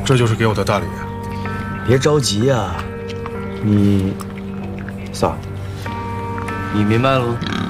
这就是给我的大礼。 别着急呀，你，嫂，你明白了吗？